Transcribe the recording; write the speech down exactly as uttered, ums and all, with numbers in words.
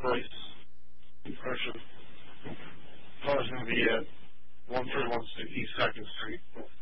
Bryce impression. Car's going to be at one thirty-one East second Street.